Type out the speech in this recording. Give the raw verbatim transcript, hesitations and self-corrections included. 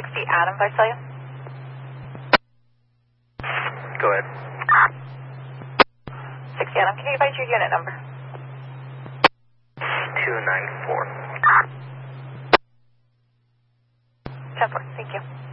sixty Adam, Visalia. Go ahead. sixty Adam, can you advise your unit number? two nine four. ten four, thank you.